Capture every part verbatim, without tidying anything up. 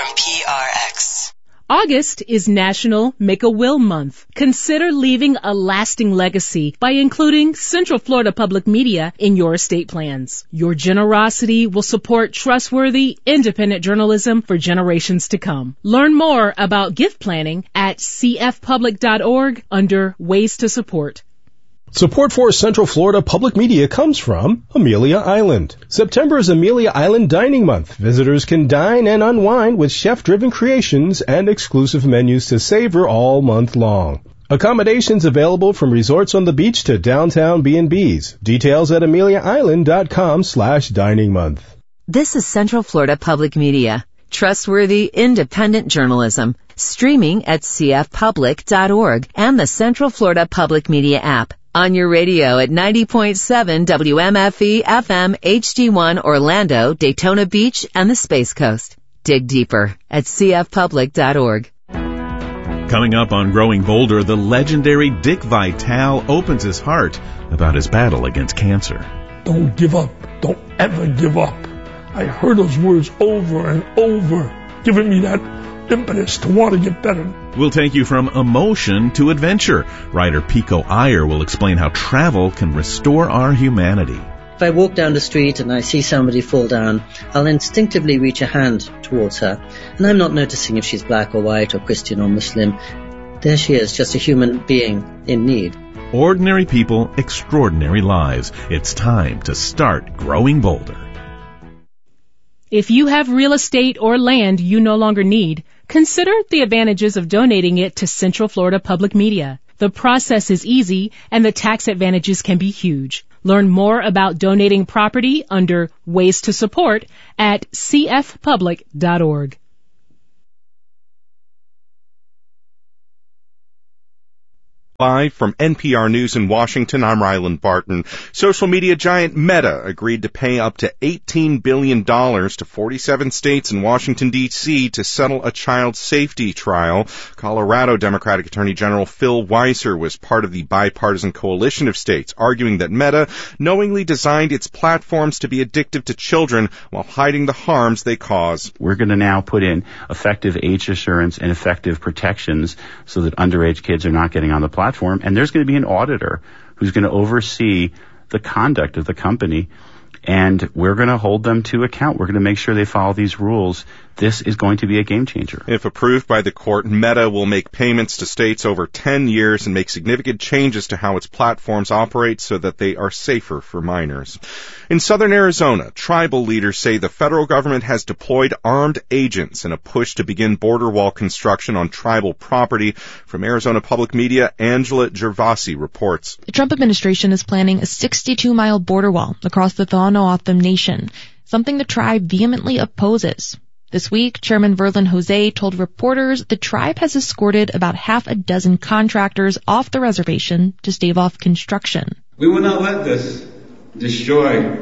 P R X. August is National Make a Will Month. Consider leaving a lasting legacy by including Central Florida Public Media in your estate plans. Your generosity will support trustworthy, independent journalism for generations to come. Learn more about gift planning at c f public dot org under Ways to Support. Support for Central Florida Public Media comes from Amelia Island. September is Amelia Island Dining Month. Visitors can dine and unwind with chef-driven creations and exclusive menus to savor all month long. Accommodations available from resorts on the beach to downtown B and B's. Details at amelia island dot com slash dining month. This is Central Florida Public Media. Trustworthy, independent journalism. Streaming at c f public dot org and the Central Florida Public Media app. On your radio at ninety point seven W M F E F M H D one Orlando, Daytona Beach, and the Space Coast. Dig deeper at c f public dot org. Coming up on Growing Bolder, the legendary Dick Vitale opens his heart about his battle against cancer. Don't give up. Don't ever give up. I heard those words over and over, giving me that impetus to want to get better. We'll take you from emotion to adventure. Writer Pico Iyer will explain how travel can restore our humanity. If I walk down the street and I see somebody fall down, I'll instinctively reach a hand towards her. And I'm not noticing if she's black or white or Christian or Muslim. There she is, just a human being in need. Ordinary people, extraordinary lives. It's time to start growing bolder. If you have real estate or land you no longer need, consider the advantages of donating it to Central Florida Public Media. The process is easy and the tax advantages can be huge. Learn more about donating property under Ways to Support at c f public dot org. Live from N P R News in Washington, I'm Ryland Barton. Social media giant Meta agreed to pay up to eighteen billion dollars to forty-seven states and Washington, D C to settle a child safety trial. Colorado Democratic Attorney General Phil Weiser was part of the bipartisan coalition of states, arguing that Meta knowingly designed its platforms to be addictive to children while hiding the harms they cause. We're going to now put in effective age assurance and effective protections so that underage kids are not getting on the platform. And there's going to be an auditor who's going to oversee the conduct of the company, and we're going to hold them to account. We're going to make sure they follow these rules. This is going to be a game changer. If approved by the court, Meta will make payments to states over ten years and make significant changes to how its platforms operate so that they are safer for minors. In southern Arizona, tribal leaders say the federal government has deployed armed agents in a push to begin border wall construction on tribal property. From Arizona Public Media, Angela Gervasi reports. The Trump administration is planning a sixty-two mile border wall across the Tohono-O'odham Nation, something the tribe vehemently opposes. This week, Chairman Verlin Jose told reporters the tribe has escorted about half a dozen contractors off the reservation to stave off construction. We will not let this destroy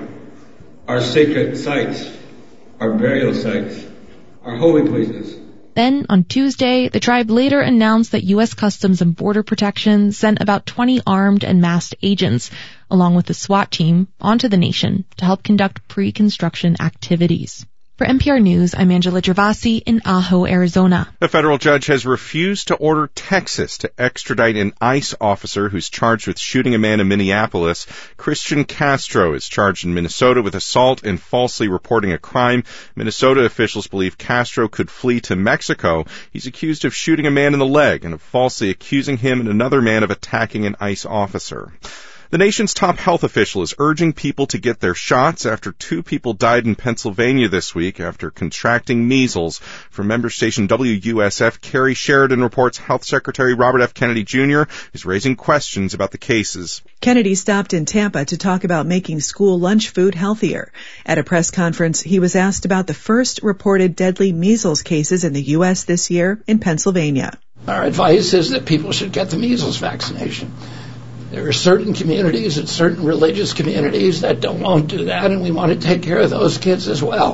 our sacred sites, our burial sites, our holy places. Then, on Tuesday, the tribe later announced that U S Customs and Border Protection sent about twenty armed and masked agents, along with the SWAT team, onto the nation to help conduct pre-construction activities. For N P R News, I'm Angela Gervasi in Ajo, Arizona. A federal judge has refused to order Texas to extradite an ICE officer who's charged with shooting a man in Minneapolis. Christian Castro is charged in Minnesota with assault and falsely reporting a crime. Minnesota officials believe Castro could flee to Mexico. He's accused of shooting a man in the leg and of falsely accusing him and another man of attacking an ICE officer. The nation's top health official is urging people to get their shots after two people died in Pennsylvania this week after contracting measles. From member station W U S F, Carrie Sheridan reports Health Secretary Robert F. Kennedy Junior is raising questions about the cases. Kennedy stopped in Tampa to talk about making school lunch food healthier. At a press conference, he was asked about the first reported deadly measles cases in the U S this year in Pennsylvania. Our advice is that people should get the measles vaccination. There are certain communities and certain religious communities that don't won't do that, and we want to take care of those kids as well.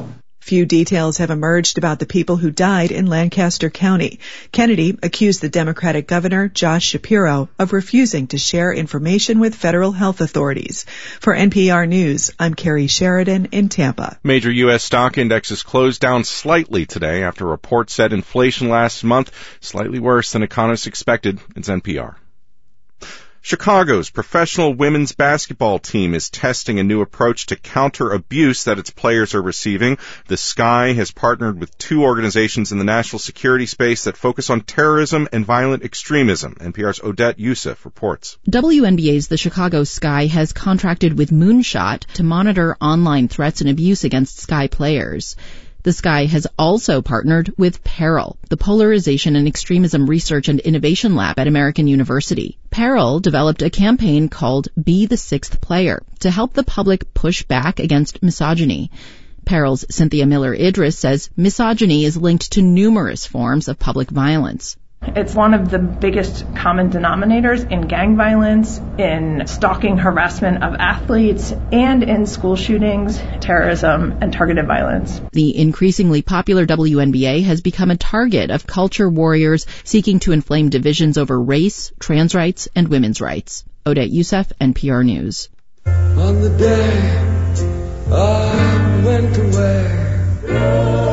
Few details have emerged about the people who died in Lancaster County. Kennedy accused the Democratic governor, Josh Shapiro, of refusing to share information with federal health authorities. For N P R News, I'm Carrie Sheridan in Tampa. Major U S stock indexes closed down slightly today after a report said inflation last month slightly worse than economists expected. It's N P R. Chicago's professional women's basketball team is testing a new approach to counter abuse that its players are receiving. The Sky has partnered with two organizations in the national security space that focus on terrorism and violent extremism. N P R's Odette Youssef reports. W N B A's The Chicago Sky has contracted with Moonshot to monitor online threats and abuse against Sky players. The Sky has also partnered with Peril, the Polarization and Extremism Research and Innovation Lab at American University. Peril developed a campaign called Be the Sixth Player to help the public push back against misogyny. Peril's Cynthia Miller Idris says misogyny is linked to numerous forms of public violence. It's one of the biggest common denominators in gang violence, in stalking harassment of athletes, and in school shootings, terrorism, and targeted violence. The increasingly popular W N B A has become a target of culture warriors seeking to inflame divisions over race, trans rights, and women's rights. Odette Youssef, N P R News. On the day I went away.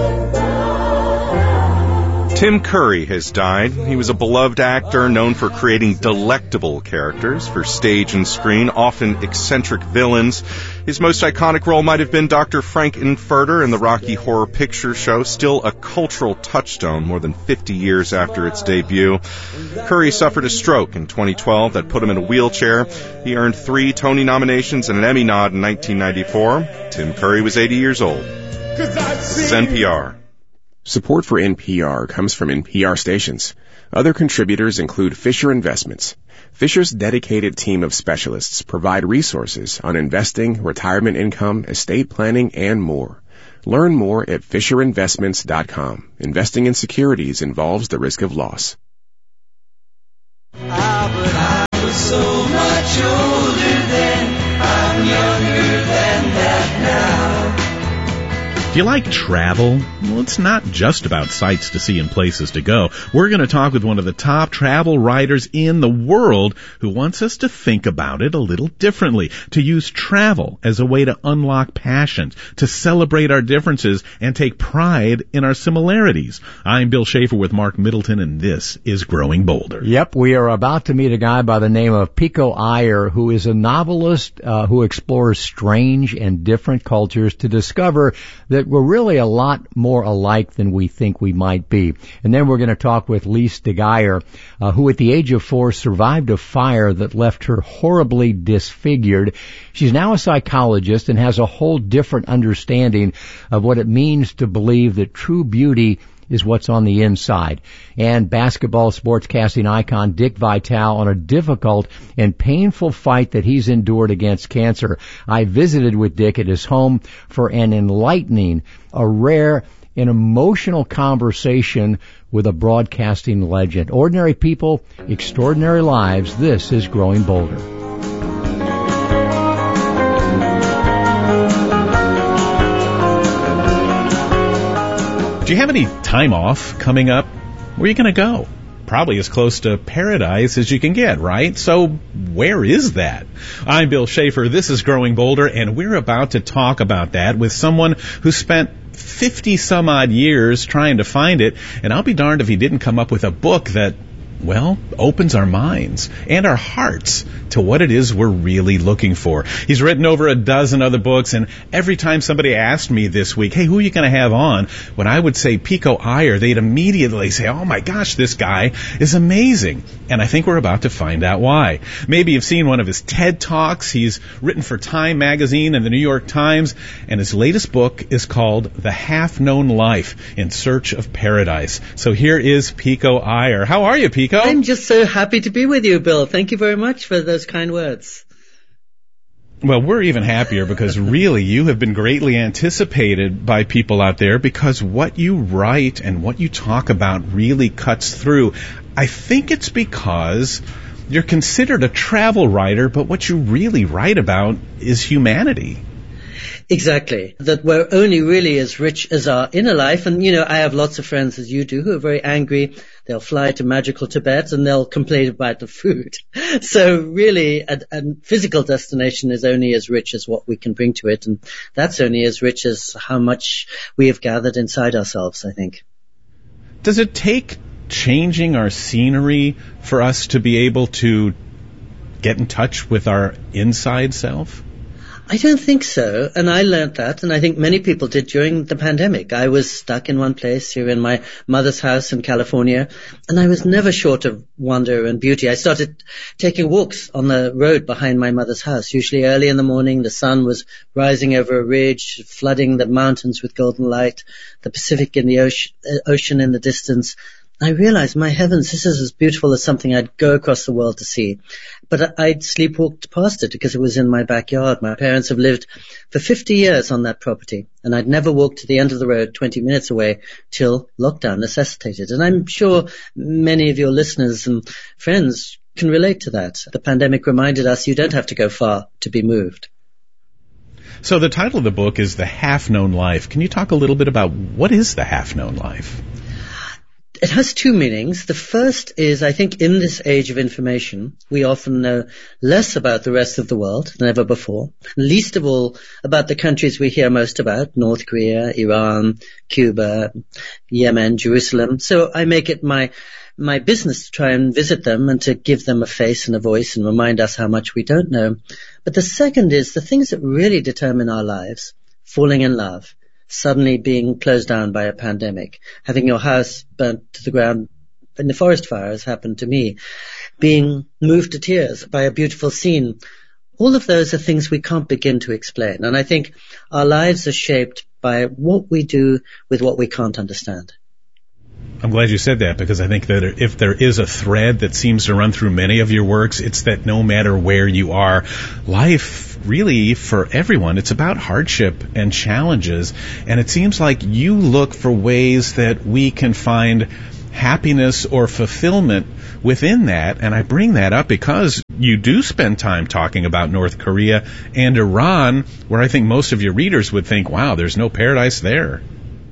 Tim Curry has died. He was a beloved actor known for creating delectable characters for stage and screen, often eccentric villains. His most iconic role might have been Doctor Frank-N-Furter in the Rocky Horror Picture Show, still a cultural touchstone more than fifty years after its debut. Curry suffered a stroke in twenty twelve that put him in a wheelchair. He earned three Tony nominations and an Emmy nod in nineteen ninety-four. Tim Curry was eighty years old. This is N P R. Support for N P R comes from N P R stations. Other contributors include Fisher Investments. Fisher's dedicated team of specialists provide resources on investing, retirement income, estate planning, and more. Learn more at fisher investments dot com. Investing in securities involves the risk of loss. Ah, but I was so much older then. I'm younger than that now. Do you like travel? Well, it's not just about sights to see and places to go. We're going to talk with one of the top travel writers in the world who wants us to think about it a little differently, to use travel as a way to unlock passions, to celebrate our differences, and take pride in our similarities. I'm Bill Schaefer with Mark Middleton, and this is Growing Bolder. Yep, we are about to meet a guy by the name of Pico Iyer, who is a novelist uh, who explores strange and different cultures to discover that we're really a lot more alike than we think we might be. And then we're going to talk with Lise DeGeyer, uh, who at the age of four survived a fire that left her horribly disfigured. She's now a psychologist and has a whole different understanding of what it means to believe that true beauty is what's on the inside. And basketball sportscasting icon Dick Vitale on a difficult and painful fight that he's endured against cancer. I visited with Dick at his home for an enlightening, a rare and emotional conversation with a broadcasting legend. Ordinary people, extraordinary lives. This is Growing Bolder. Do you have any time off coming up? Where are you going to go? Probably as close to paradise as you can get, right? So where is that? I'm Bill Schaefer. This is Growing Bolder, and we're about to talk about that with someone who spent fifty some odd years trying to find it, and I'll be darned if he didn't come up with a book that, well, opens our minds and our hearts to what it is we're really looking for. He's written over a dozen other books, and every time somebody asked me this week, hey, who are you going to have on? When I would say Pico Iyer, they'd immediately say, oh my gosh, this guy is amazing. And I think we're about to find out why. Maybe you've seen one of his TED Talks. He's written for Time Magazine and the New York Times, and his latest book is called The Half-Known Life in Search of Paradise. So here is Pico Iyer. How are you, Pico? I'm just so happy to be with you, Bill. Thank you very much for those kind words. Well, we're even happier because really you have been greatly anticipated by people out there because what you write and what you talk about really cuts through. I think it's because you're considered a travel writer, but what you really write about is humanity. Exactly. That we're only really as rich as our inner life. And, you know, I have lots of friends, as you do, who are very angry. They'll fly to magical Tibet and they'll complain about the food. So really, a, a physical destination is only as rich as what we can bring to it. And that's only as rich as how much we have gathered inside ourselves, I think. Does it take changing our scenery for us to be able to get in touch with our inside self? I don't think so, and I learned that, and I think many people did during the pandemic. I was stuck in one place here in my mother's house in California, and I was never short of wonder and beauty. I started taking walks on the road behind my mother's house, usually early in the morning. The sun was rising over a ridge, flooding the mountains with golden light, the Pacific in the ocean, uh, ocean in the distance. I realized, my heavens, this is as beautiful as something I'd go across the world to see. But I'd sleepwalked past it because it was in my backyard. My parents have lived for fifty years on that property, and I'd never walked to the end of the road twenty minutes away till lockdown necessitated. And I'm sure many of your listeners and friends can relate to that. The pandemic reminded us you don't have to go far to be moved. So the title of the book is The Half-Known Life. Can you talk a little bit about what is the half-known life? It has two meanings. The first is, I think, in this age of information, we often know less about the rest of the world than ever before, least of all about the countries we hear most about, North Korea, Iran, Cuba, Yemen, Jerusalem. So I make it my my business to try and visit them and to give them a face and a voice and remind us how much we don't know. But the second is the things that really determine our lives: falling in love, suddenly being closed down by a pandemic, having your house burnt to the ground in the forest fire, as happened to me, being moved to tears by a beautiful scene. All of those are things we can't begin to explain. And I think our lives are shaped by what we do with what we can't understand. I'm glad you said that, because I think that if there is a thread that seems to run through many of your works, it's that no matter where you are, life really, for everyone, it's about hardship and challenges. And it seems like you look for ways that we can find happiness or fulfillment within that. And I bring that up because you do spend time talking about North Korea and Iran, where I think most of your readers would think, wow, there's no paradise there.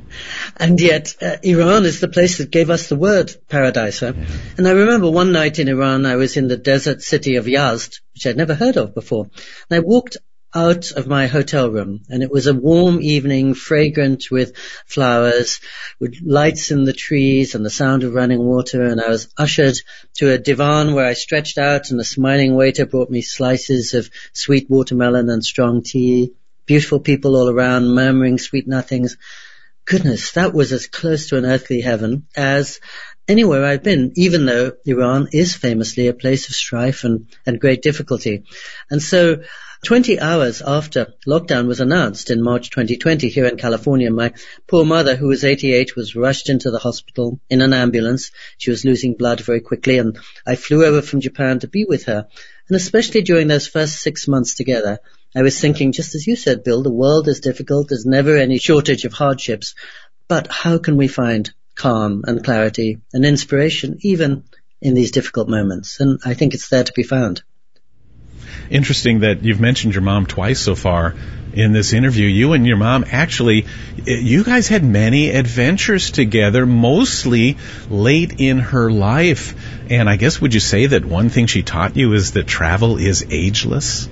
And yet, uh, Iran is the place that gave us the word paradise. Huh? Yeah. And I remember one night in Iran, I was in the desert city of Yazd, which I'd never heard of before. And I walked out of my hotel room, and it was a warm evening, fragrant with flowers, with lights in the trees and the sound of running water. And I was ushered to a divan where I stretched out, and a smiling waiter brought me slices of sweet watermelon and strong tea. Beautiful people all around, murmuring sweet nothings. Goodness, that was as close to an earthly heaven as anywhere I've been, even though Iran is famously a place of strife and, and great difficulty. And so twenty hours after lockdown was announced in March twenty twenty here in California, my poor mother, who was eighty-eight, was rushed into the hospital in an ambulance. She was losing blood very quickly, and I flew over from Japan to be with her. And especially during those first six months together, I was thinking, just as you said, Bill, the world is difficult. There's never any shortage of hardships. But how can we find calm and clarity and inspiration even in these difficult moments? And I think it's there to be found. Interesting that you've mentioned your mom twice so far in this interview. You and your mom, actually, you guys had many adventures together, mostly late in her life. And I guess, would you say that one thing she taught you is that travel is ageless?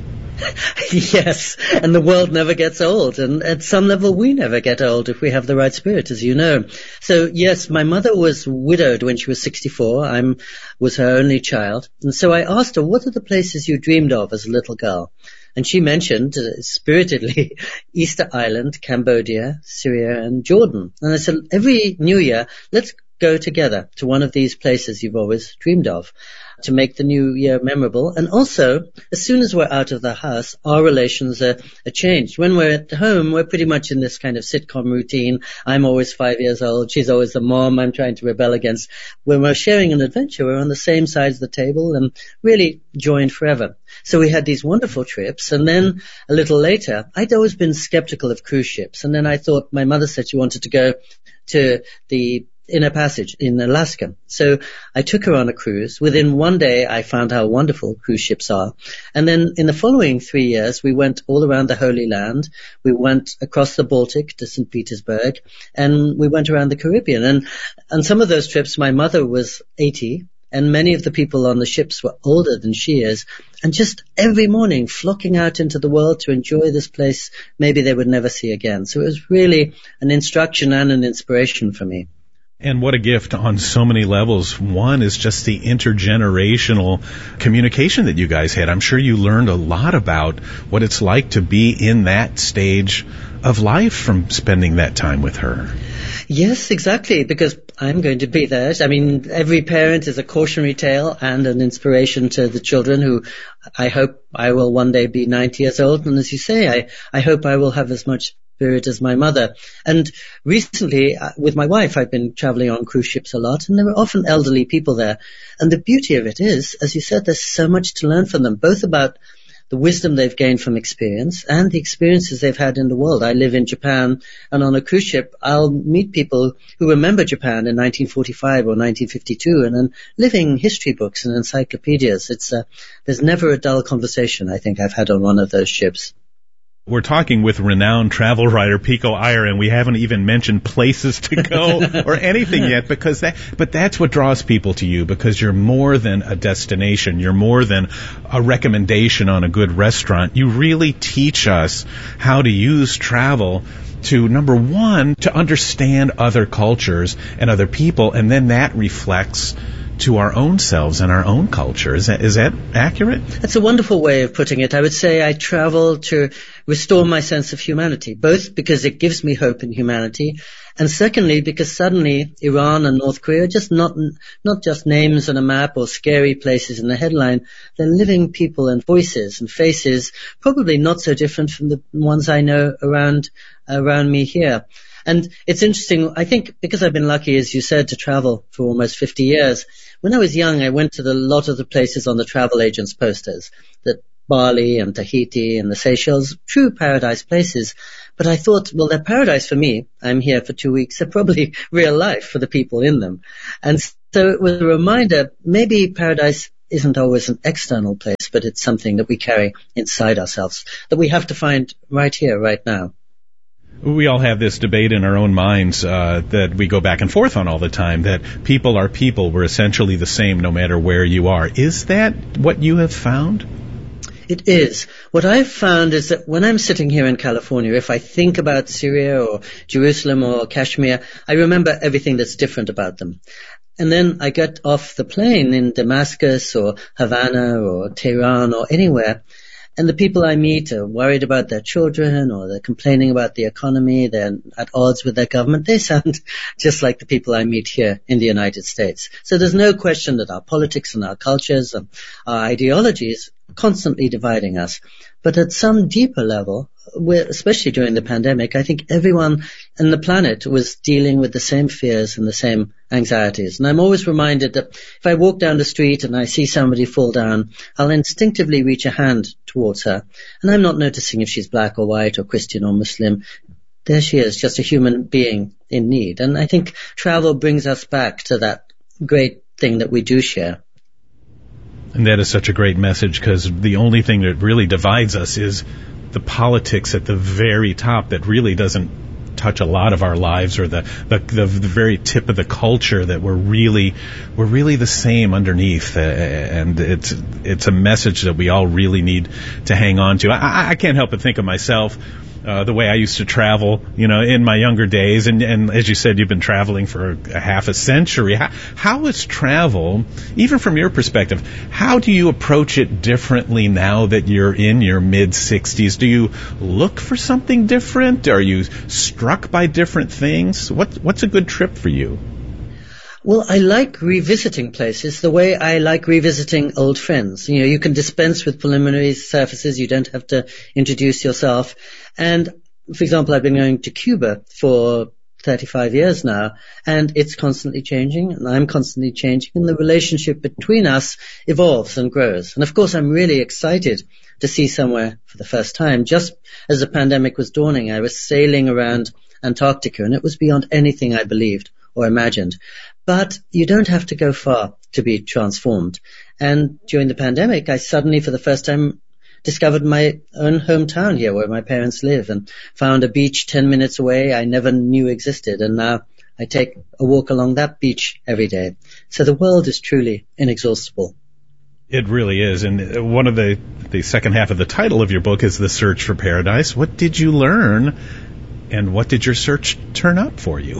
Yes, and the world never gets old, and at some level we never get old if we have the right spirit, as you know. So yes, my mother was widowed when she was sixty-four. I was her only child, and so I asked her, what are the places you dreamed of as a little girl? And she mentioned, uh, spiritedly, Easter Island, Cambodia, Syria, and Jordan. And I said, every new year, let's go together to one of these places you've always dreamed of, to make the new year memorable. And also, as soon as we're out of the house, our relations are, are changed. When we're at home, we're pretty much in this kind of sitcom routine. I'm always five years old. She's always the mom I'm trying to rebel against. When we're sharing an adventure, we're on the same sides of the table and really joined forever. So we had these wonderful trips. And then a little later, I'd always been skeptical of cruise ships. And then I thought, my mother said she wanted to go to the Inner Passage in Alaska. So I took her on a cruise. Within one day, I found how wonderful cruise ships are. And then in the following three years, we went all around the Holy Land. We went across the Baltic to Saint Petersburg, and we went around the Caribbean. And on some of those trips, my mother was eighty, and many of the people on the ships were older than she is, and just every morning flocking out into the world to enjoy this place maybe they would never see again. So it was really an instruction and an inspiration for me. And what a gift on so many levels. One is just the intergenerational communication that you guys had. I'm sure you learned a lot about what it's like to be in that stage of life from spending that time with her. Yes, exactly, because I'm going to be there. I mean, every parent is a cautionary tale and an inspiration to the children who I hope I will one day be ninety years old. And as you say, I, I hope I will have as much spirit as my mother. And recently, uh, with my wife, I've been traveling on cruise ships a lot, and there were often elderly people there. And the beauty of it is, as you said, there's so much to learn from them, both about the wisdom they've gained from experience and the experiences they've had in the world. I live in Japan, and on a cruise ship, I'll meet people who remember Japan in nineteen forty-five or nineteen fifty-two, and then living history books and encyclopedias. It's uh, there's never a dull conversation I think I've had on one of those ships. We're talking with renowned travel writer Pico Iyer, and we haven't even mentioned places to go or anything yet, because that, but that's what draws people to you, because you're more than a destination. You're more than a recommendation on a good restaurant. You really teach us how to use travel to, number one, to understand other cultures and other people, and then that reflects to our own selves and our own culture. Is that, is that accurate? That's a wonderful way of putting it. I would say I travel to restore my sense of humanity, both because it gives me hope in humanity, and secondly, because suddenly Iran and North Korea are just not, not just names on a map or scary places in the headline. They're living people and voices and faces, probably not so different from the ones I know around, around me here. And it's interesting, I think, because I've been lucky, as you said, to travel for almost fifty years. When I was young, I went to the, a lot of the places on the travel agents' posters, that Bali and Tahiti and the Seychelles, true paradise places. But I thought, well, they're paradise for me. I'm here for two weeks. They're probably real life for the people in them. And so it was a reminder, maybe paradise isn't always an external place, but it's something that we carry inside ourselves, that we have to find right here, right now. We all have this debate in our own minds uh, that we go back and forth on all the time, that people are people. We're essentially the same no matter where you are. Is that what you have found? It is. What I've found is that when I'm sitting here in California, if I think about Syria or Jerusalem or Kashmir, I remember everything that's different about them. And then I get off the plane in Damascus or Havana or Tehran or anywhere, and the people I meet are worried about their children, or they're complaining about the economy, they're at odds with their government. They sound just like the people I meet here in the United States. So there's no question that our politics and our cultures and our ideologies are constantly dividing us. But at some deeper level, especially during the pandemic, I think everyone on the planet was dealing with the same fears and the same anxieties. And I'm always reminded that if I walk down the street and I see somebody fall down, I'll instinctively reach a hand towards her. And I'm not noticing if she's black or white or Christian or Muslim. There she is, just a human being in need. And I think travel brings us back to that great thing that we do share. And that is such a great message, because the only thing that really divides us is the politics at the very top that really doesn't touch a lot of our lives, or the, the the the very tip of the culture, that we're really we're really the same underneath, uh, and it's it's a message that we all really need to hang on to. I, I can't help but think of myself. Uh, the way I used to travel, you know, in my younger days, and, and as you said, you've been traveling for a, a half a century. How, how is travel, even from your perspective, how do you approach it differently now that you're in your mid-sixties? Do you look for something different? Are you struck by different things? What, what's a good trip for you? Well, I like revisiting places the way I like revisiting old friends. You know, you can dispense with preliminary surfaces. You don't have to introduce yourself. And, for example, I've been going to Cuba for thirty-five years now, and it's constantly changing, and I'm constantly changing, and the relationship between us evolves and grows. And, of course, I'm really excited to see somewhere for the first time. Just as the pandemic was dawning, I was sailing around Antarctica, and it was beyond anything I believed or imagined. But you don't have to go far to be transformed. And during the pandemic, I suddenly, for the first time, discovered my own hometown here where my parents live, and found a beach ten minutes away I never knew existed. And now I take a walk along that beach every day. So the world is truly inexhaustible. It really is. And one of the, the second half of the title of your book is The Search for Paradise. What did you learn, and what did your search turn up for you?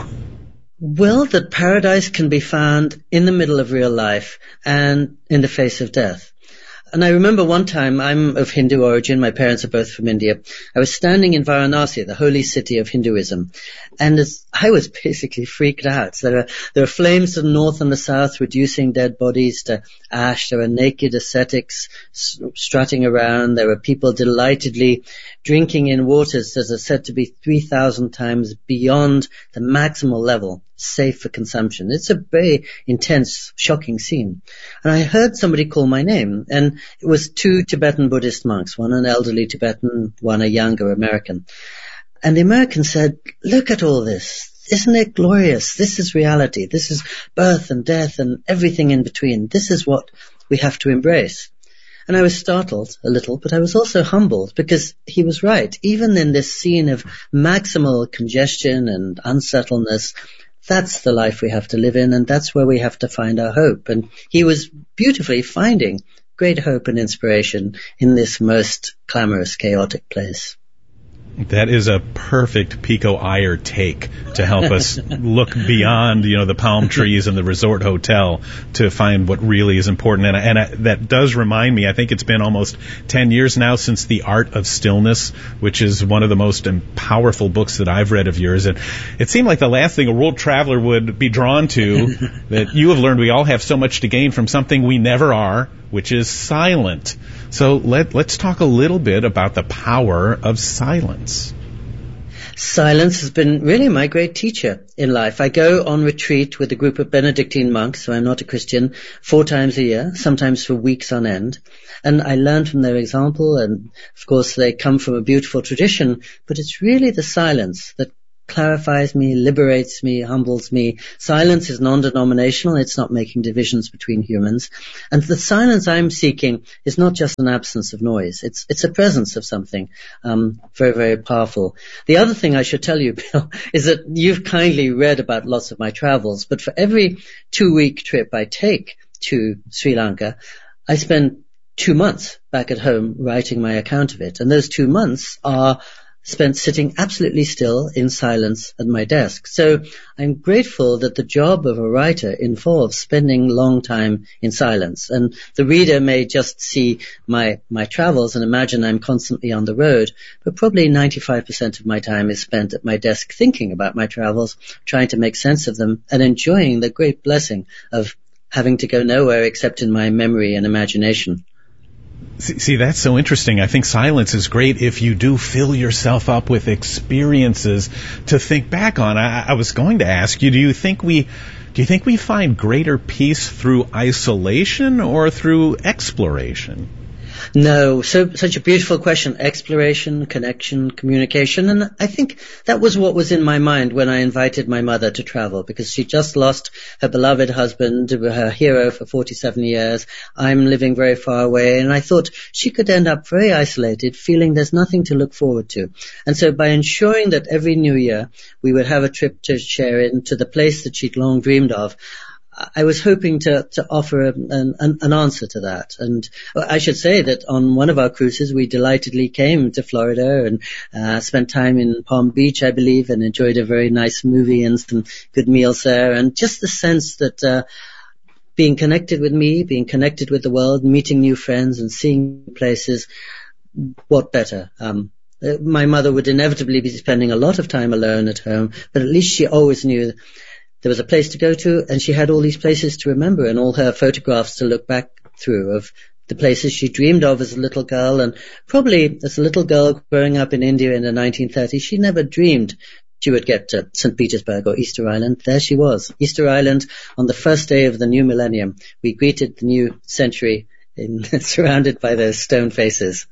Well, that paradise can be found in the middle of real life and in the face of death. And I remember one time, I'm of Hindu origin, my parents are both from India. I was standing in Varanasi, the holy city of Hinduism, and as I was basically freaked out. There are, there are flames to the north and the south, reducing dead bodies to ash. There are naked ascetics strutting around. There are people delightedly drinking in waters that are said to be three thousand times beyond the maximal level safe for consumption. It's a very intense, shocking scene. And I heard somebody call my name, and it was two Tibetan Buddhist monks, one an elderly Tibetan, one a younger American. And the American said, "Look at all this. Isn't it glorious? This is reality. This is birth and death and everything in between. This is what we have to embrace." And I was startled a little, but I was also humbled, because he was right. Even in this scene of maximal congestion and unsettledness, that's the life we have to live in, and that's where we have to find our hope. And he was beautifully finding great hope and inspiration in this most clamorous, chaotic place. That is a perfect Pico Iyer take to help us look beyond, you know, the palm trees and the resort hotel to find what really is important. And, and I, that does remind me, I think it's been almost ten years now since The Art of Stillness, which is one of the most powerful books that I've read of yours. And it seemed like the last thing a world traveler would be drawn to, that you have learned we all have so much to gain from something we never are, which is silent. So let, let's talk a little bit about the power of silence. Silence has been really my great teacher in life. I go on retreat with a group of Benedictine monks, so I'm not a Christian, four times a year, sometimes for weeks on end. And I learn from their example, and of course they come from a beautiful tradition, but it's really the silence that clarifies me, liberates me, humbles me. Silence is non-denominational. It's not making divisions between humans. And the silence I'm seeking is not just an absence of noise. It's it's a presence of something um, very, very powerful. The other thing I should tell you, Bill, is that you've kindly read about lots of my travels, but for every two-week trip I take to Sri Lanka, I spend two months back at home writing my account of it. And those two months are spent sitting absolutely still in silence at my desk. So I'm grateful that the job of a writer involves spending long time in silence. And the reader may just see my, my travels and imagine I'm constantly on the road, but probably ninety-five percent of my time is spent at my desk thinking about my travels, trying to make sense of them, and enjoying the great blessing of having to go nowhere except in my memory and imagination. See, see, that's so interesting. I think silence is great if you do fill yourself up with experiences to think back on. I, I was going to ask you, do you think we, do you think we find greater peace through isolation or through exploration? No, so such a beautiful question. Exploration, connection, communication. And I think that was what was in my mind when I invited my mother to travel, because she just lost her beloved husband, her hero for forty-seven years. I'm living very far away, and I thought she could end up very isolated, feeling there's nothing to look forward to. And so by ensuring that every new year we would have a trip to share in to the place that she'd long dreamed of, I was hoping to, to offer an, an, an answer to that. And I should say that on one of our cruises, we delightedly came to Florida and uh, spent time in Palm Beach, I believe, and enjoyed a very nice movie and some good meals there. And just the sense that uh, being connected with me, being connected with the world, meeting new friends and seeing places, what better? Um, my mother would inevitably be spending a lot of time alone at home, but at least she always knew there was a place to go to, and she had all these places to remember and all her photographs to look back through of the places she dreamed of as a little girl. And probably as a little girl growing up in India in the nineteen thirties, she never dreamed she would get to Saint Petersburg or Easter Island. There she was, Easter Island, on the first day of the new millennium. We greeted the new century in, surrounded by those stone faces.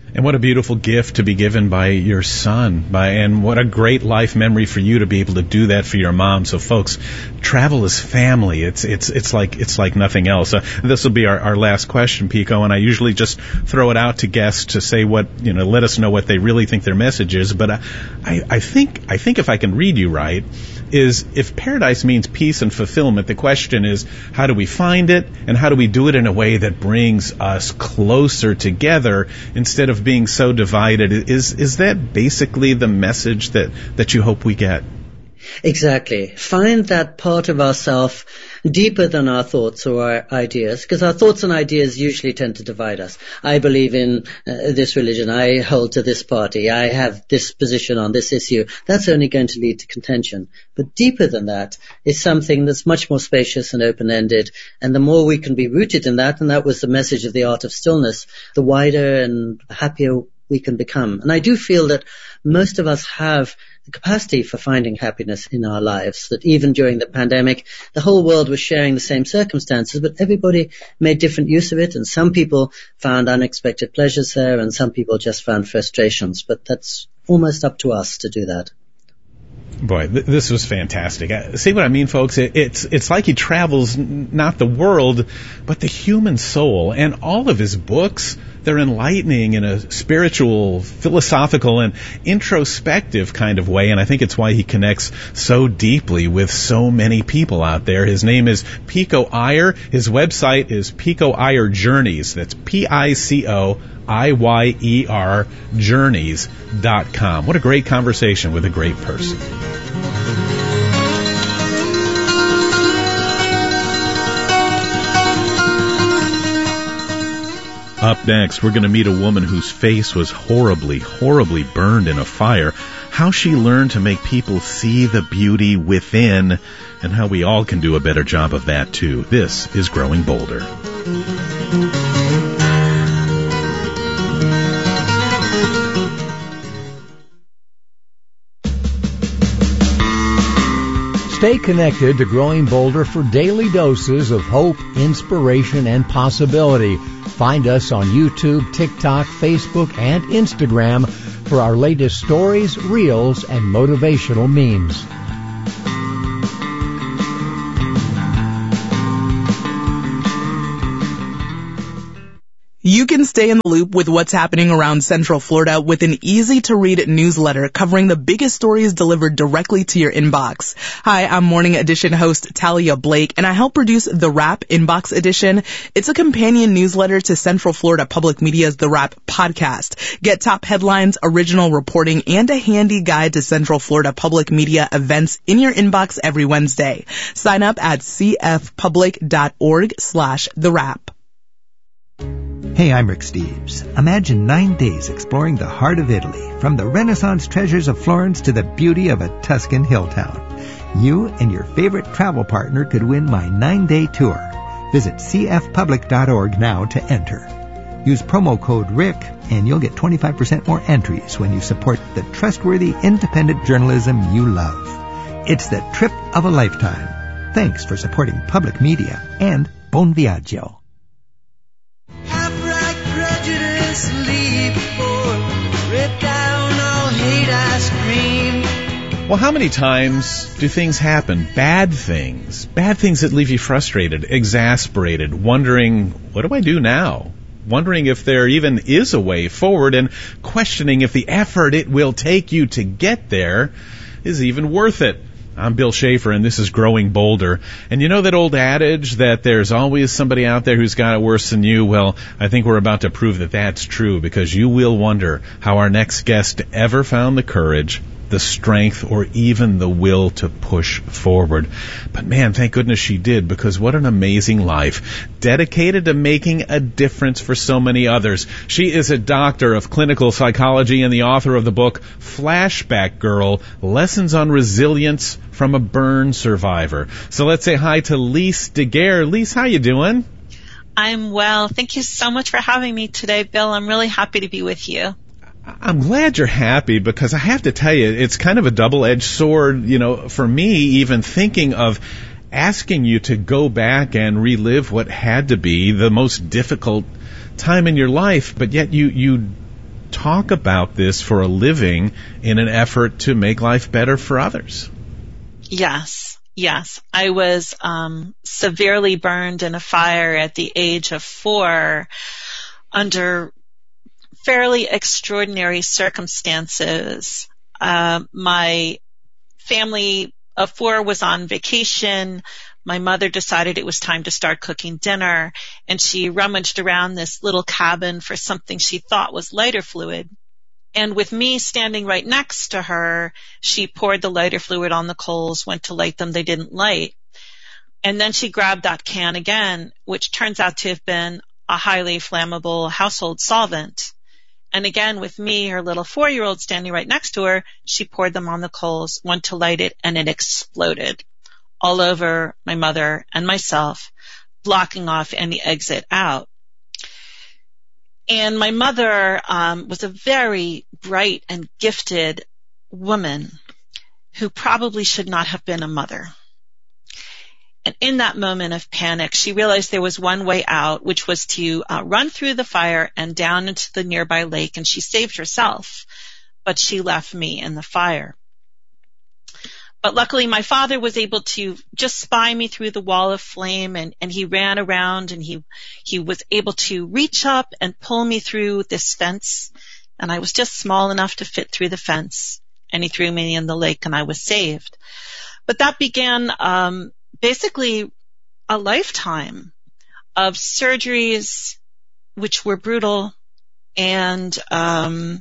And what a beautiful gift to be given by your son, by, and what a great life memory for you to be able to do that for your mom. So, folks, travel as family. It's it's it's like it's like nothing else. Uh, this will be our, our last question, Pico, and I usually just throw it out to guests to say what you know, let us know what they really think their message is. But I I, I think I think if I can read you right, is if paradise means peace and fulfillment, the question is, how do we find it, and how do we do it in a way that brings us closer together instead of being so divided? Is is that basically the message that, that you hope we get? Exactly. Find that part of ourself deeper than our thoughts or our ideas, because our thoughts and ideas usually tend to divide us. I believe in uh, this religion. I hold to this party. I have this position on this issue. That's only going to lead to contention. But deeper than that is something that's much more spacious and open-ended. And the more we can be rooted in that, and that was the message of the Art of Stillness, the wider and happier we can become. And I do feel that most of us have the capacity for finding happiness in our lives, that even during the pandemic, the whole world was sharing the same circumstances, but everybody made different use of it, and some people found unexpected pleasures there, and some people just found frustrations. But that's almost up to us to do that. Boy, th- this was fantastic. Uh, see what I mean, folks? It, it's it's like he travels n- not the world, but the human soul. And all of his books, they're enlightening in a spiritual, philosophical, and introspective kind of way. And I think it's why he connects so deeply with so many people out there. His name is Pico Iyer. His website is Pico Iyer Journeys. That's P I C O I Y E R journeys dot com. What a great conversation with a great person. Up next, we're going to meet a woman whose face was horribly, horribly burned in a fire. How she learned to make people see the beauty within, and how we all can do a better job of that too. This is Growing Bolder. Stay connected to Growing Bolder for daily doses of hope, inspiration, and possibility. Find us on YouTube, TikTok, Facebook, and Instagram for our latest stories, reels, and motivational memes. You can stay in the loop with what's happening around Central Florida with an easy-to-read newsletter covering the biggest stories delivered directly to your inbox. Hi, I'm Morning Edition host Talia Blake, and I help produce The Wrap Inbox Edition. It's a companion newsletter to Central Florida Public Media's The Wrap podcast. Get top headlines, original reporting, and a handy guide to Central Florida Public Media events in your inbox every Wednesday. Sign up at cfpublic.org slash The Wrap. Hey, I'm Rick Steves. Imagine nine days exploring the heart of Italy, from the Renaissance treasures of Florence to the beauty of a Tuscan hill town. You and your favorite travel partner could win my nine-day tour. Visit c f public dot org now to enter. Use promo code RICK and you'll get twenty-five percent more entries when you support the trustworthy, independent journalism you love. It's the trip of a lifetime. Thanks for supporting public media, and bon viaggio. Well, how many times do things happen? Bad things. Bad things that leave you frustrated, exasperated, wondering, what do I do now? Wondering if there even is a way forward, and questioning if the effort it will take you to get there is even worth it. I'm Bill Schaefer, and this is Growing Bolder. And you know that old adage that there's always somebody out there who's got it worse than you? Well, I think we're about to prove that that's true, because you will wonder how our next guest ever found the courage, the strength, or even the will to push forward. But man, thank goodness she did, because what an amazing life, dedicated to making a difference for so many others. She is a doctor of clinical psychology and the author of the book Flashback Girl, Lessons on Resilience from a Burn Survivor. So let's say hi to Lise Daguerre. Lise, how you doing? I'm well. Thank you so much for having me today, Bill. I'm really happy to be with you. I'm glad you're happy, because I have to tell you, it's kind of a double-edged sword, you know, for me, even thinking of asking you to go back and relive what had to be the most difficult time in your life, but yet you, you talk about this for a living in an effort to make life better for others. Yes, yes. I was um, severely burned in a fire at the age of four under fairly extraordinary circumstances. Uh, my family of four was on vacation. My mother decided it was time to start cooking dinner, and she rummaged around this little cabin for something she thought was lighter fluid. And with me standing right next to her, she poured the lighter fluid on the coals, went to light them, they didn't light. And then she grabbed that can again, which turns out to have been a highly flammable household solvent. And again, with me, her little four-year-old standing right next to her, she poured them on the coals, went to light it, and it exploded all over my mother and myself, blocking off any exit out. And my mother um, was a very bright and gifted woman who probably should not have been a mother. And in that moment of panic, she realized there was one way out, which was to uh, run through the fire and down into the nearby lake, and she saved herself, but she left me in the fire. But luckily, my father was able to just spy me through the wall of flame, and, and he ran around, and he he was able to reach up and pull me through this fence, and I was just small enough to fit through the fence, and he threw me in the lake, and I was saved. But that began um, basically a lifetime of surgeries which were brutal, and um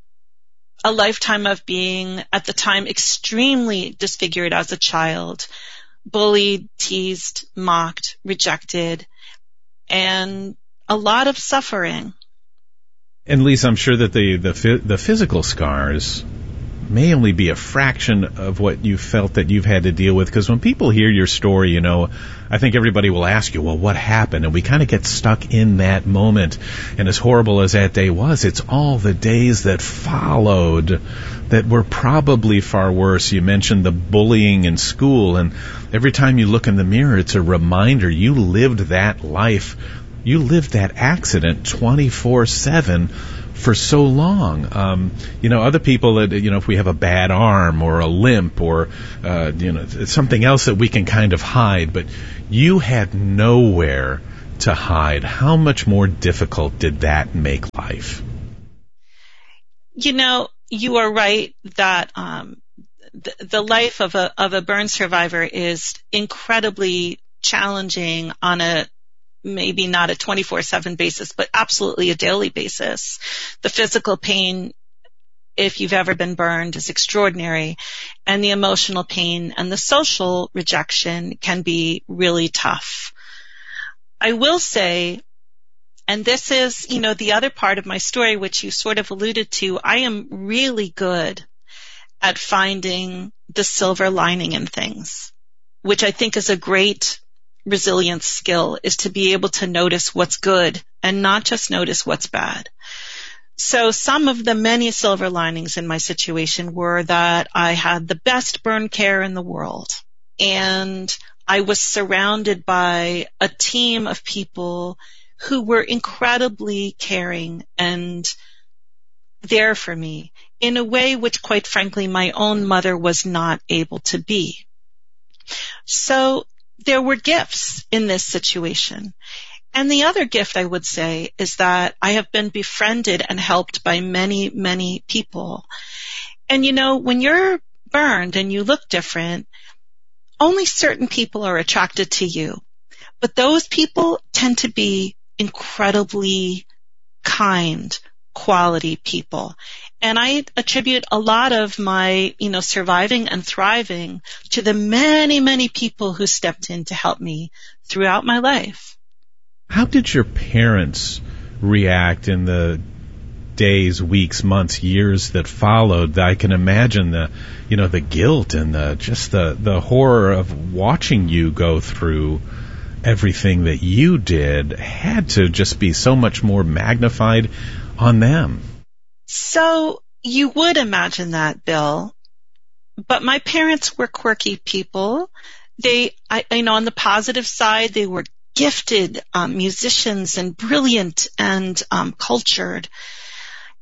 a lifetime of being, at the time, extremely disfigured as a child, bullied, teased, mocked, rejected, and a lot of suffering. And Lisa, I'm sure that the, the, the physical scars may only be a fraction of what you felt that you've had to deal with, because when people hear your story, you know, I think everybody will ask you, well, what happened? And we kind of get stuck in that moment. And as horrible as that day was, it's all the days that followed that were probably far worse. You mentioned the bullying in school, and every time you look in the mirror, it's a reminder you lived that life. You lived that accident twenty-four seven for so long. Um, you know, other people that, you know, if we have a bad arm or a limp or, uh, you know, something else that we can kind of hide, but you had nowhere to hide. How much more difficult did that make life? You know, you are right that, um, the, the life of a, of a burn survivor is incredibly challenging on a, maybe not a twenty-four seven basis, but absolutely a daily basis. The physical pain, if you've ever been burned, is extraordinary. And the emotional pain and the social rejection can be really tough. I will say, and this is, you know, the other part of my story, which you sort of alluded to, I am really good at finding the silver lining in things, which I think is a great resilience skill, is to be able to notice what's good and not just notice what's bad. So some of the many silver linings in my situation were that I had the best burn care in the world, and I was surrounded by a team of people who were incredibly caring and there for me in a way which, quite frankly, my own mother was not able to be. So there were gifts in this situation. And the other gift, I would say, is that I have been befriended and helped by many, many people. And, you know, when you're burned and you look different, only certain people are attracted to you. But those people tend to be incredibly kind, quality people. And I attribute a lot of my, you know, surviving and thriving to the many, many people who stepped in to help me throughout my life. How did your parents react in the days, weeks, months, years that followed? I can imagine the, you know, the guilt and the, just the, the horror of watching you go through everything that you did had to just be so much more magnified on them. So you would imagine that, Bill, but my parents were quirky people. They, I, you know, on the positive side, they were gifted um, musicians and brilliant and um, cultured.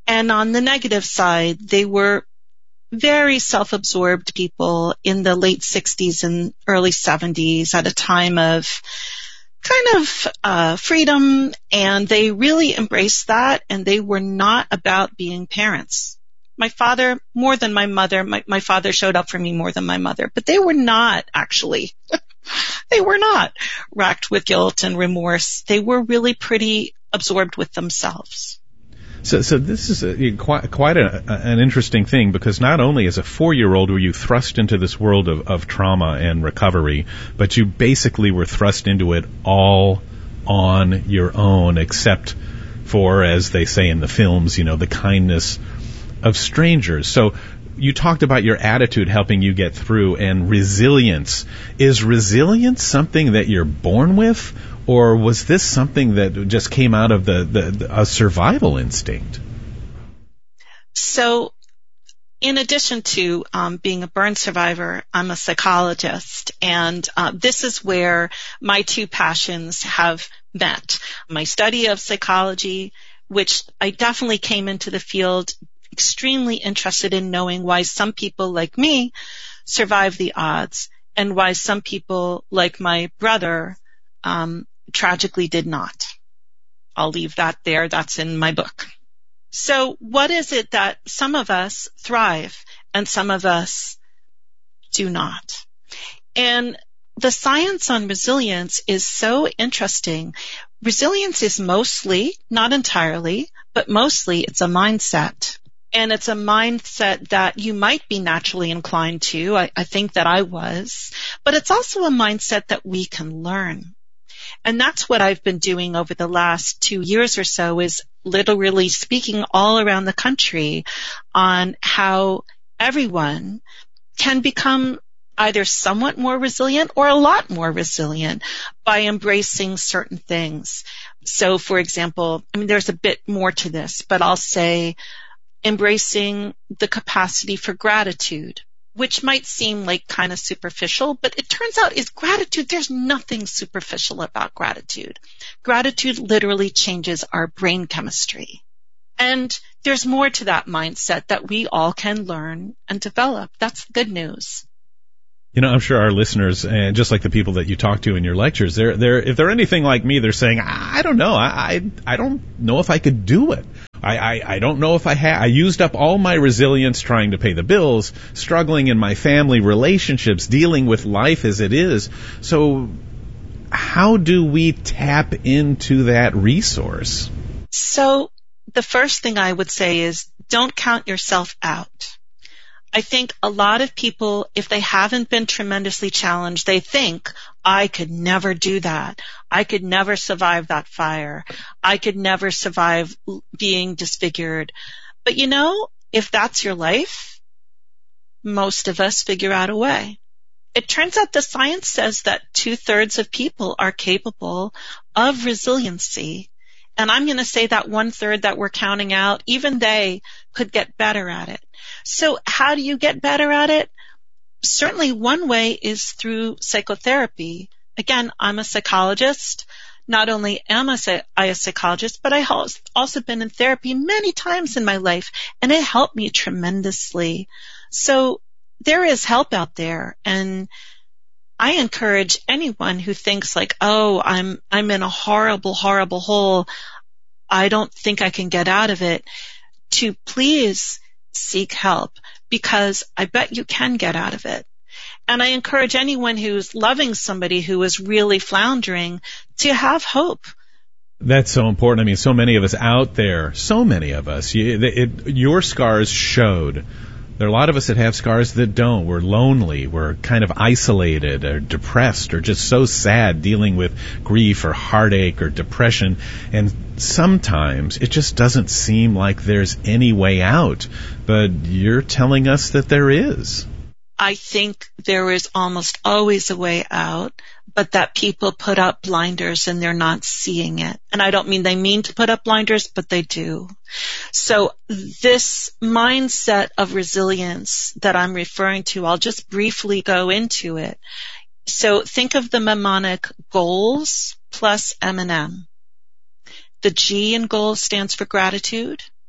And on the negative side, they were very self-absorbed people in the late sixties and early seventies at a time of kind of uh, freedom, and they really embraced that, and they were not about being parents. My father, more than my mother, my, my father showed up for me more than my mother, but they were not actually, they were not racked with guilt and remorse. They were really pretty absorbed with themselves. So, so this is a, quite, quite a, an interesting thing, because not only as a four-year-old were you thrust into this world of, of trauma and recovery, but you basically were thrust into it all on your own, except for, as they say in the films, you know, the kindness of strangers. So you talked about your attitude helping you get through, and resilience. Is resilience something that you're born with? Or was this something that just came out of the, the, the a survival instinct? So, in addition to um, being a burn survivor, I'm a psychologist, and uh, this is where my two passions have met. My study of psychology, which I definitely came into the field extremely interested in knowing why some people like me survive the odds, and why some people like my brother um, tragically did not. I'll leave that there. That's in my book. So what is it that some of us thrive and some of us do not? And the science on resilience is so interesting. Resilience is mostly, not entirely, but mostly it's a mindset. And it's a mindset that you might be naturally inclined to. I, I think that I was. But it's also a mindset that we can learn. And that's what I've been doing over the last two years or so, is literally speaking all around the country on how everyone can become either somewhat more resilient or a lot more resilient by embracing certain things. So, for example, I mean, there's a bit more to this, but I'll say embracing the capacity for gratitude, which might seem like kind of superficial, but it turns out is gratitude. There's nothing superficial about gratitude. Gratitude literally changes our brain chemistry. And there's more to that mindset that we all can learn and develop. That's good news. You know, I'm sure our listeners, and just like the people that you talk to in your lectures, they're, they're, if they're anything like me, they're saying, I don't know, I, I, I don't know if I could do it. I, I, I don't know if I ha- I used up all my resilience trying to pay the bills, struggling in my family relationships, dealing with life as it is. So how do we tap into that resource? So the first thing I would say is don't count yourself out. I think a lot of people, if they haven't been tremendously challenged, they think, I could never do that. I could never survive that fire. I could never survive being disfigured. But you know, if that's your life, most of us figure out a way. It turns out the science says that two-thirds of people are capable of resiliency. And I'm going to say that one-third that we're counting out, even they could get better at it. So how do you get better at it? Certainly one way is through psychotherapy. Again, I'm a psychologist. Not only am I a psychologist, but I have also been in therapy many times in my life, and it helped me tremendously. So there is help out there, and I encourage anyone who thinks like, oh, I'm I'm in a horrible, horrible hole, I don't think I can get out of it, to please seek help, because I bet you can get out of it. And I encourage anyone who's loving somebody who is really floundering to have hope. That's so important. I mean, so many of us out there, so many of us, you, it, your scars showed. There are a lot of us that have scars that don't. We're lonely. We're kind of isolated or depressed or just so sad dealing with grief or heartache or depression. And sometimes it just doesn't seem like there's any way out. But you're telling us that there is. I think there is almost always a way out, but that people put up blinders and they're not seeing it. And I don't mean they mean to put up blinders, but they do. So this mindset of resilience that I'm referring to, I'll just briefly go into it. So think of the mnemonic goals plus M and M. The G in goals stands for gratitude.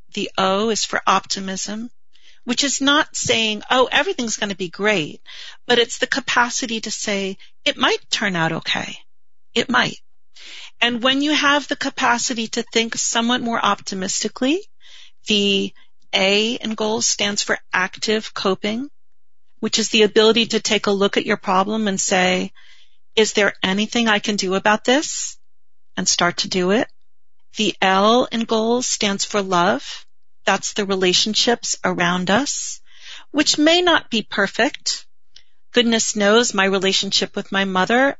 The O is for optimism, which is not saying, oh, everything's going to be great, but it's the capacity to say, it might turn out okay. It might. And when you have the capacity to think somewhat more optimistically, the A in goals stands for active coping, which is the ability to take a look at your problem and say, is there anything I can do about this? And start to do it. The L in goals stands for love. That's the relationships around us, which may not be perfect. Goodness knows my relationship with my mother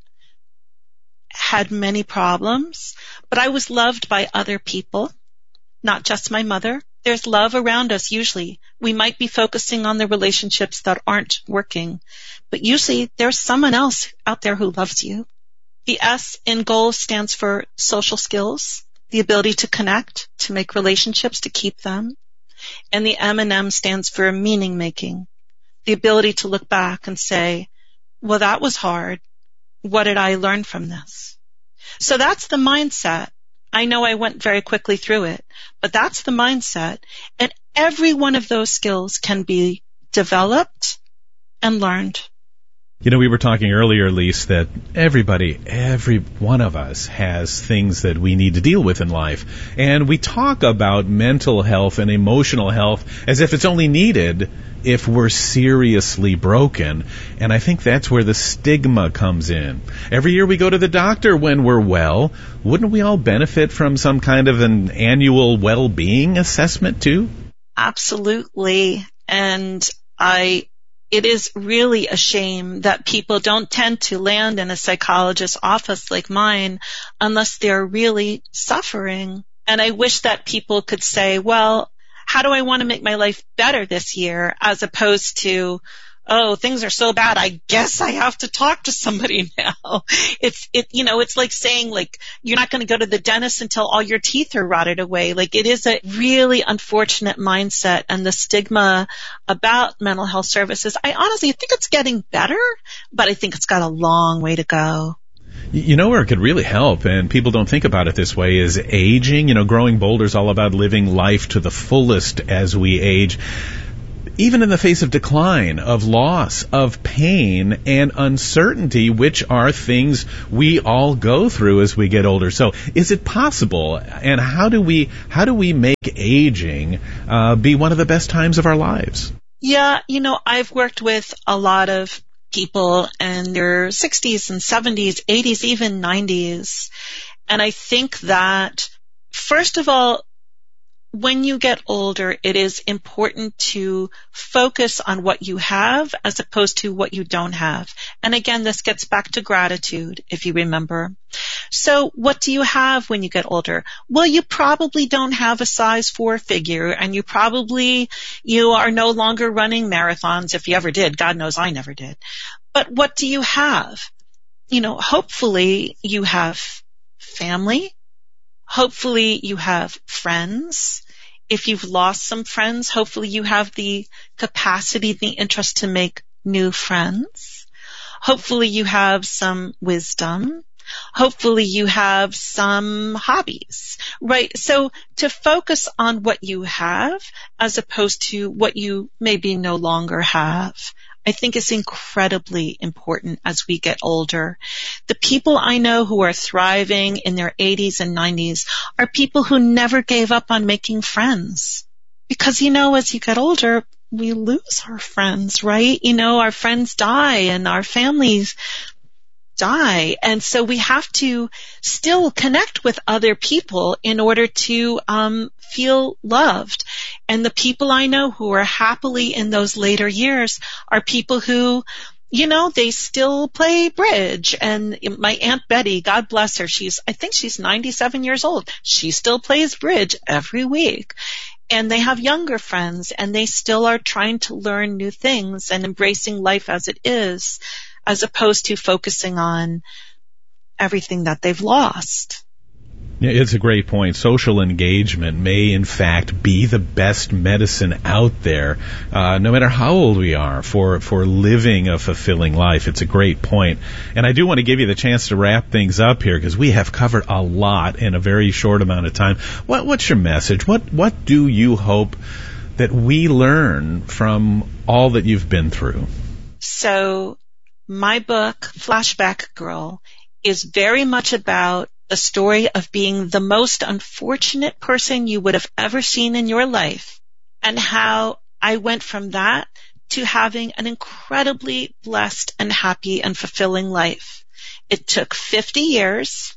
had many problems, but I was loved by other people, not just my mother. There's love around us usually. We might be focusing on the relationships that aren't working, but usually there's someone else out there who loves you. The S in goals stands for social skills, the ability to connect, to make relationships, to keep them. And the M and M stands for meaning making, the ability to look back and say, well, that was hard. What did I learn from this? So that's the mindset. I know I went very quickly through it, but that's the mindset. And every one of those skills can be developed and learned. You know, we were talking earlier, Lise, that everybody, every one of us has things that we need to deal with in life. And we talk about mental health and emotional health as if it's only needed if we're seriously broken. And I think that's where the stigma comes in. Every year we go to the doctor when we're well. Wouldn't we all benefit from some kind of an annual well-being assessment too? Absolutely. And I... It is really a shame that people don't tend to land in a psychologist's office like mine unless they're really suffering. And I wish that people could say, well, how do I want to make my life better this year, as opposed to, oh, things are so bad, I guess I have to talk to somebody now. It's, it, you know, it's like saying, like, you're not going to go to the dentist until all your teeth are rotted away. Like, it is a really unfortunate mindset, and the stigma about mental health services, I honestly think it's getting better, but I think it's got a long way to go. You know where it could really help, and people don't think about it this way, is aging. You know, Growing Bolder is all about living life to the fullest as we age. Even in the face of decline, of loss, of pain, and uncertainty, which are things we all go through as we get older. So is it possible, and how do we how do we make aging uh, be one of the best times of our lives? Yeah, you know, I've worked with a lot of people in their sixties and seventies, eighties, even nineties. And I think that, first of all, when you get older, it is important to focus on what you have as opposed to what you don't have. And again, this gets back to gratitude, if you remember. So what do you have when you get older? Well, you probably don't have a size four figure, and you probably, you are no longer running marathons. If you ever did, God knows I never did. But what do you have? You know, hopefully you have family. Hopefully you have friends. If you've lost some friends, hopefully you have the capacity, the interest to make new friends. Hopefully you have some wisdom. Hopefully you have some hobbies, right? So to focus on what you have as opposed to what you maybe no longer have, I think is incredibly important as we get older. The people I know who are thriving in their eighties and nineties are people who never gave up on making friends. Because, you know, as you get older, we lose our friends, right? You know, our friends die and our families die. And so we have to still connect with other people in order to um feel loved. And the people I know who are happily in those later years are people who, you know, they still play bridge. And my Aunt Betty, God bless her, she's, I think she's ninety-seven years old. She still plays bridge every week. And they have younger friends, and they still are trying to learn new things and embracing life as it is, as opposed to focusing on everything that they've lost. It's a great point. Social engagement may, in fact, be the best medicine out there, uh, no matter how old we are, for, for living a fulfilling life. It's a great point. And I do want to give you the chance to wrap things up here, because we have covered a lot in a very short amount of time. What, what's your message? What, what do you hope that we learn from all that you've been through? So, my book, Flashback Girl, is very much about the story of being the most unfortunate person you would have ever seen in your life, and how I went from that to having an incredibly blessed and happy and fulfilling life. It took fifty years,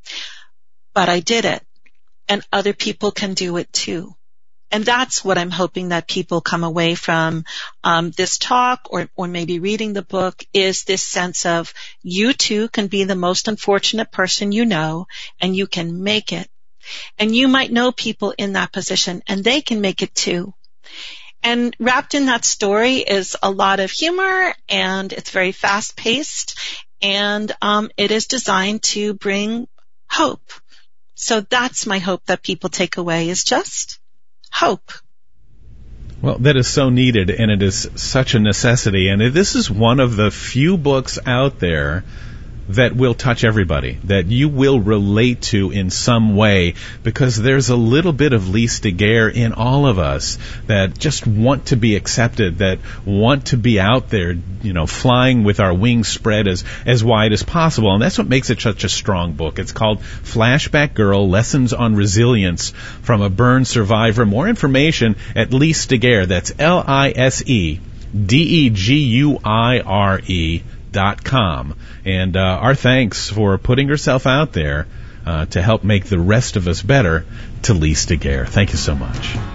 but I did it, and other people can do it too. And that's what I'm hoping that people come away from um, this talk, or, or maybe reading the book, is this sense of you too can be the most unfortunate person you know, and you can make it. And you might know people in that position, and they can make it too. And wrapped in that story is a lot of humor, and it's very fast-paced, and um, it is designed to bring hope. So that's my hope that people take away, is just hope. Well, that is so needed, and it is such a necessity. And this is one of the few books out there that will touch everybody, that you will relate to in some way, because there's a little bit of Lise Daguerre in all of us that just want to be accepted, that want to be out there, you know, flying with our wings spread as, as wide as possible. And that's what makes it such a strong book. It's called Flashback Girl, Lessons on Resilience from a Burn Survivor. More information at Lise Daguerre. That's L I S E D E G U I R E dot com. And uh, our thanks for putting herself out there uh, to help make the rest of us better, to Lise Daguerre. Thank you so much.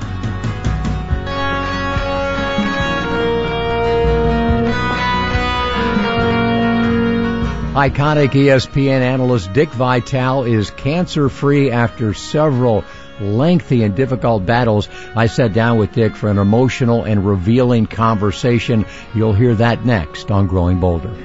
Iconic E S P N analyst Dick Vitale is cancer-free after several lengthy and difficult battles. I sat down with Dick for an emotional and revealing conversation. You'll hear that next on Growing Bolder.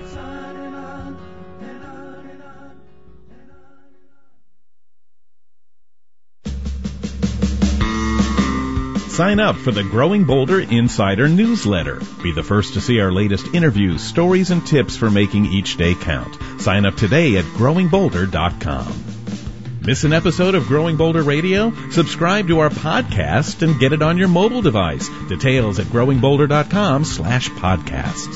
Sign up for the Growing Bolder Insider newsletter. Be the first to see our latest interviews, stories, and tips for making each day count. Sign up today at growing bolder dot com. Miss an episode of Growing Bolder Radio? Subscribe to our podcast and get it on your mobile device. Details at growing bolder dot com slash podcasts.